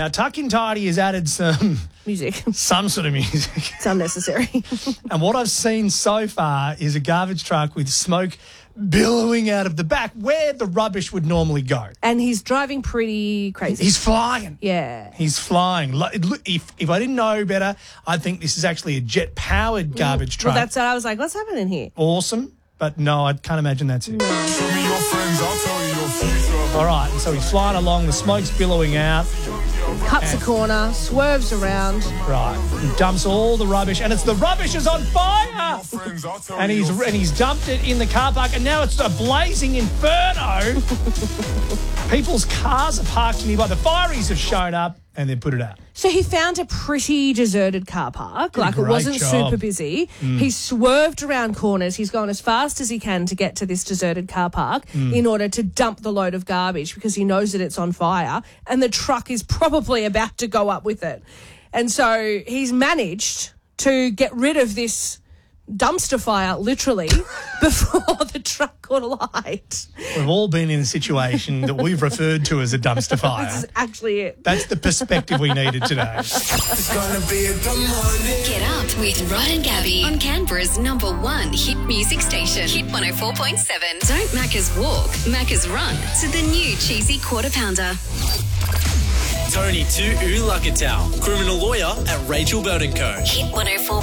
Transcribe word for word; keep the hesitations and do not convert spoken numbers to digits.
Now, Tuck in Tidy has added some Music. some sort of music. It's unnecessary. And what I've seen so far is a garbage truck with smoke billowing out of the back where the rubbish would normally go. And he's driving pretty crazy. He's flying. Yeah. He's flying. Lo- it look- If, if I didn't know better, I'd think this is actually a jet-powered garbage truck. Well, that's what I was like, what's happening here? Awesome. But no, I can't imagine that's it. Show me your friends, I'll tell you your future. All right, so he's flying along, the smoke's billowing out. Cuts a corner, swerves around. Right, he dumps all the rubbish, and it's the rubbish is on fire! Friends, I'll tell And you he's your and he's dumped it in the car park, and now it's a blazing inferno. People's cars are parked nearby. The fireys have shown up, and then put it out. So he found a pretty deserted car park, Did a like it great wasn't job. super busy. He swerved around corners. He's gone as fast as he can to get to this deserted car park in order to dump the load of garbage because he knows that it's on fire and the truck is probably about to go up with it. And so he's managed to get rid of this dumpster fire, literally, before the truck caught alight. We've all been in a situation that we've referred to as a dumpster fire. This is actually it. That's the perspective we needed today. It's gonna be a good morning. Get up with Rod and Gabby on Canberra's number one hit music station, Hit one oh four point seven. Don't Macca's walk, Macca's run to the new cheesy quarter pounder. Tony to Ulakatau, criminal lawyer at Rachel Belt and Co. Hit one oh four